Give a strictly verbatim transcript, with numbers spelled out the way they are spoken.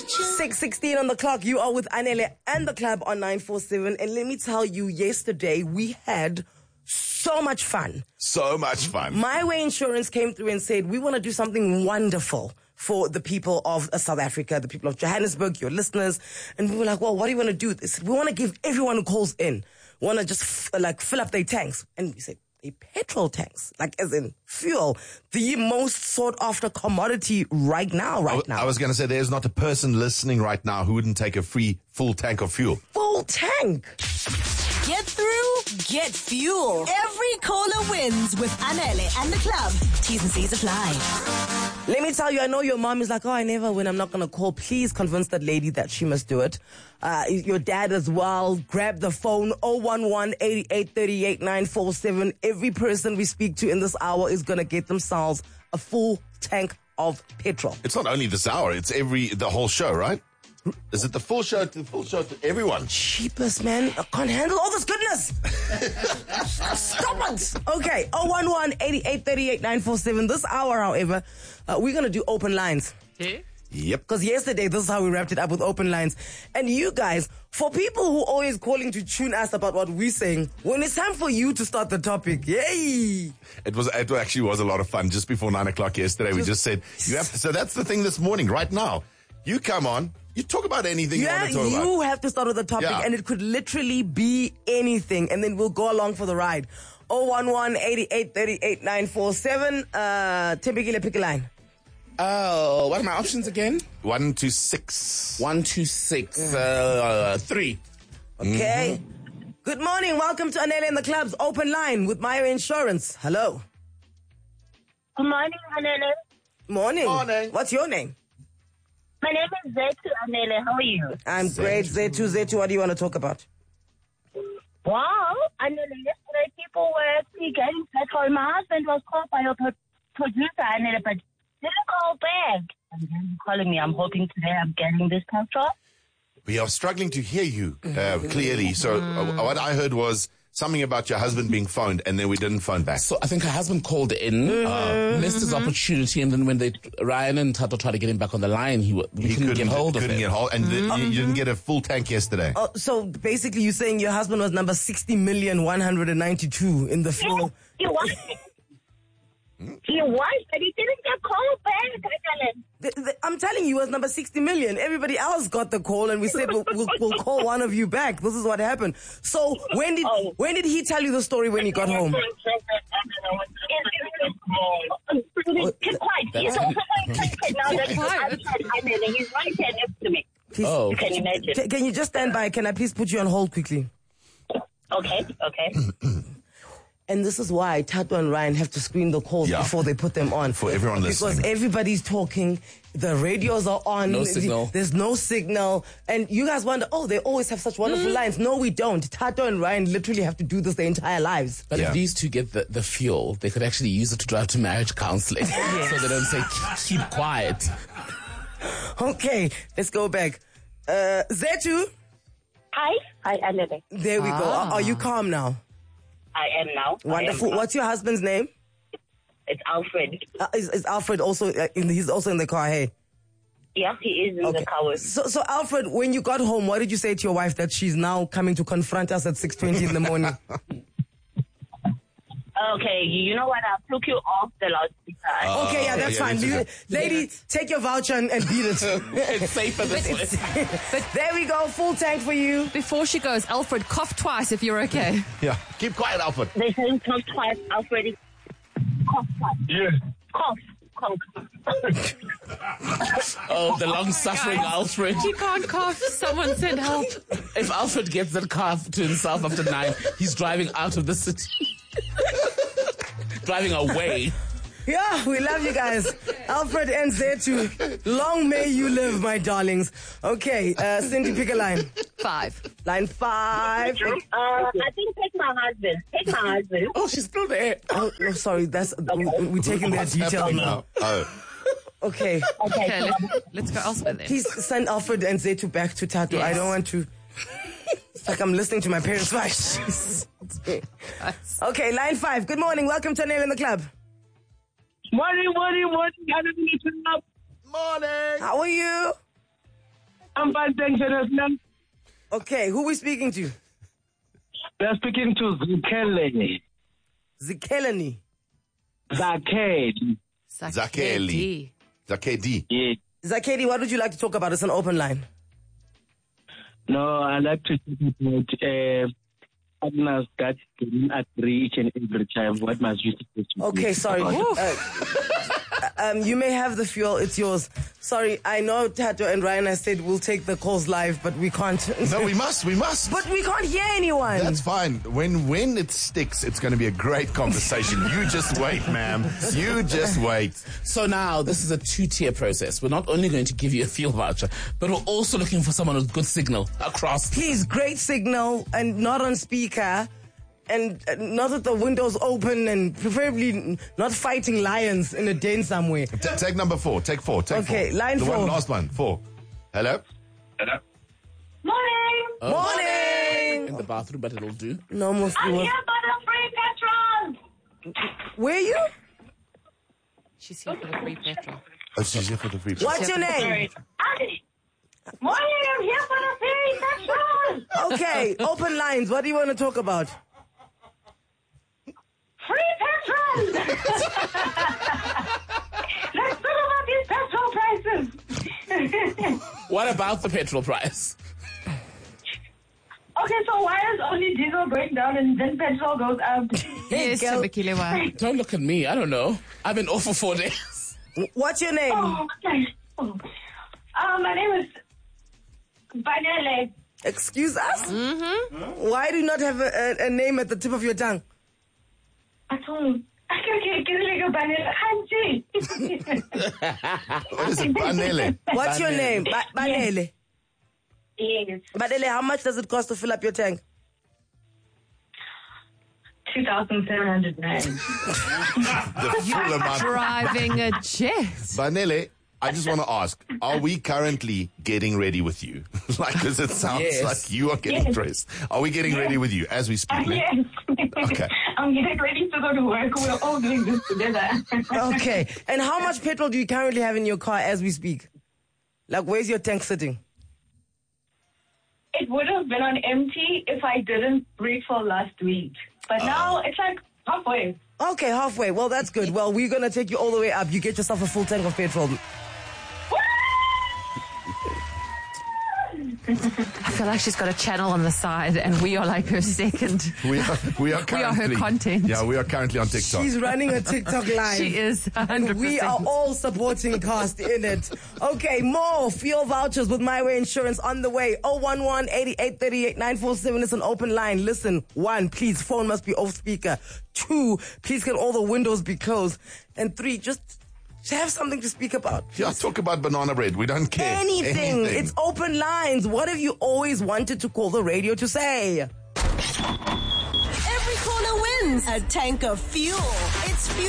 six sixteen on the clock. You are with Anele and the club on nine four seven. And let me tell you, yesterday we had so much fun. So much fun. My Way Insurance came through and said, we want to do something wonderful for the people of uh, South Africa, the people of Johannesburg, your listeners. And we were like, well, what do you want to do? They said, we want to give everyone who calls in, want to just f- like fill up their tanks. And we said, a petrol tanks, like as in fuel, the most sought after commodity right now, right I, w- now. I was going to say, there's not a person listening right now who wouldn't take a free full tank of fuel. Full tank. Get through, get fuel. Every caller wins with Anele and the club. T's and C's apply. Let me tell you, I know your mom is like, oh, I never win, I'm not going to call. Please convince that lady that she must do it. Uh, your dad as well. Grab the phone, oh one one, eight eight three eight, nine four seven. Every person we speak to in this hour is going to get themselves a full tank of petrol. It's not only this hour, it's every, the whole show, right? Is it the full show to the full show to everyone? Cheapest, man. I can't handle all this goodness. Stop it. Okay, oh one one, eight eight three eight, nine four seven. This hour, however, uh, we're going to do open lines. Yeah. Yep. Because yesterday, this is how we wrapped it up with open lines. And you guys, for people who are always calling to tune us about what we're saying, when it's time for you to start the topic, yay! It was, it actually was a lot of fun. Just before nine o'clock yesterday, we just said, you have to, so that's the thing this morning, right now. You come on, you talk about anything you, Yeah, want to talk you about. have to start with a topic, Yeah. and it could literally be anything, and then we'll go along for the ride. oh one one, eight eight three eight, nine four seven. Uh, Tembekile, pick a line. Oh, what are my options again? One to six. One, two, six, uh, three. Okay. Mm-hmm. Good morning. Welcome to Anele and the Club's open line with Maya Insurance. Hello. Good morning, Anele. Morning. Morning. What's your name? My name is Zetu Anele. How are you? I'm great. Zetu, Zetu, what do you want to talk about? Wow, Anele, yesterday people were actually getting petrol. My husband was called by your pro- producer, Anele, but didn't call back. And then you're calling me. I'm hoping today I'm getting this petrol. We are struggling to hear you uh, clearly. So uh, what I heard was something about your husband being phoned, and then we didn't phone back. So I think her husband called in, uh, missed his opportunity, and then when they Ryan and Tato tried to get him back on the line, he, w- we He couldn't, get hold of couldn't him. get hold, and the, you, you didn't get a full tank yesterday. Oh, so basically you're saying your husband was number sixty million, one hundred ninety-two in the fuel. He was. He was, but he didn't get called back, Anele. The, the, I'm telling you, he was number sixty million. Everybody else got the call, and we said we'll, we'll, we'll call one of you back. This is what happened. So when did Oh. when did he tell you the story when he got home? Keep quiet. He's also very excited now that he's quiet. outside Anele. He's right here next to me. Please, Oh. You can imagine. ca- can you just stand by? Can I please put you on hold quickly? Okay, okay. And this is why Tato and Ryan have to screen the calls Yeah. before they put them on. For everyone Because listening. everybody's talking, the radios are on. No signal. There's no signal. And you guys wonder, oh, they always have such wonderful lines. No, we don't. Tato and Ryan literally have to do this their entire lives. But Yeah. if these two get the, the fuel, they could actually use it to drive to marriage counseling. So they don't say, keep quiet. Okay, let's go back. Uh, Zetu, Hi. Hi, Anele. there we go. Are, are you calm now? I am now. I Wonderful. am now. What's your husband's name? It's Alfred. Uh, is, is Alfred also, uh, in, he's also in the car, hey? Yeah, he is in the car with So, so Alfred, when you got home, what did you say to your wife that she's now coming to confront us at six twenty in the morning? Okay, you know what? I took you off the loudspeaker. Okay, yeah, that's yeah, fine. yeah, You- yeah. lady, take your voucher and, and beat it. It's safer this way. But there we go, full tank for you. Before she goes, Alfred, cough twice if you're okay. Yeah. Keep quiet, Alfred. They say cough twice, Alfred. Cough twice. Yes. Cough. Cough. Oh, the long-suffering Alfred. He can't cough. Someone send help. If Alfred gets that car to himself after nine, he's driving out of the city. Driving away. Yeah, we love you guys. Alfred and Zetu. Long may you live, my darlings. Okay, uh, Cindy, pick a line. Five. Line five. Uh, I think take my husband. Take my husband. Oh, she's still there. Oh, no, sorry, that's we, we're taking their detail now. Oh. Okay, Okay. Okay, let, let's go elsewhere then. please send Alfred and Zetu back to Tato. I Yes. don't want to. It's like I'm listening to my parents' voice. Okay, line five. Good morning. Welcome to Nail in the Club. Morning, morning, morning. How do you listen up? Morning. How are you? I'm fine, thanks, Anderson. Okay, who we speaking to? We're speaking to Zikele. Zikelani. Zakedi. Zakeli. Zakedi. Yeah. Zakedi, what would you like to talk about? It's an open line. No, I like to talk about uh, partners that didn't agree each and every time. What must you do? Okay, sorry. Uh, um, you may have the fuel. It's yours. Sorry, I know Tato and Ryan has said we'll take the calls live, but we can't. No, we must, we must. But we can't hear anyone. That's fine. When when it sticks, it's going to be a great conversation. You just wait, ma'am. You just wait. So now this is a two-tier process. We're not only going to give you a fuel voucher, but we're also looking for someone with good signal across. Please, great signal and not on speaker. And uh, not with the windows open and preferably n- not fighting lions in a den somewhere. T- take number four. Take four. Take Okay, four. line the four. one, last one. Four. Hello? Hello? Morning. Oh, Morning! in the bathroom, but it'll do. No, mostly. I'm was- here for the free petrol. Where are you? She's here for the free petrol. Oh, she's here for the free. What's your name? Annie. Morning, I'm here for the free petrol. Okay, open lines. What do you want to talk about? Free petrol. Let's talk about these petrol prices. What about the petrol price? Okay, so why is only diesel going down and then petrol goes up? Yes, girl. Tabakilewa. Don't look at me. I don't know. I've been off for four days. What's your name? Oh, okay. Oh. Um, my name is Vanille. Excuse us? Mm-hmm. Why do you not have a, a, a name at the tip of your tongue? I told him. Okay, okay, get like a Vanille. What is it? Banele. What's your name? Ba- Banele. Yes, Banele, how much does it cost to fill up your tank? two thousand seven hundred nine. The full amount. Driving a jet. Banele, I just want to ask, are we currently getting ready with you? Like, because it sounds Yes. like you are getting Yes. dressed. Are we getting ready with you as we speak? ne? Yes. Okay. I'm getting ready to go to work. We're all doing this together. Okay. And how much petrol do you currently have in your car as we speak? Like, where's your tank sitting? It would have been on empty if I didn't refill last week. But now it's like halfway. Okay, halfway. Well, that's good. Well, we're going to take you all the way up. You get yourself a full tank of petrol. I feel like she's got a channel on the side, and we are like her second. We are, we are We currently. are her content. Yeah, we are currently on TikTok. She's running a TikTok live. She is one hundred And percent. we are all supporting cast in it. Okay, more fuel vouchers with My Way Insurance on the way. oh one one, eighty-eight thirty-eight, nine four seven is an open line. Listen, one, please, phone must be off speaker. Two, please can all the windows be closed. And three, just have something to speak about. Yeah, talk about banana bread. We don't care. Anything. It's open lines. What have you always wanted to call the radio to say? Every caller wins a tank of fuel. It's fuel.